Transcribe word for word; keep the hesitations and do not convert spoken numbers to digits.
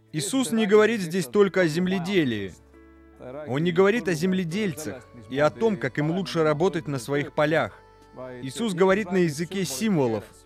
Иисус не говорит здесь только о земледелии. Он не говорит о земледельцах и о том, как им лучше работать на своих полях. Иисус говорит на языке символов,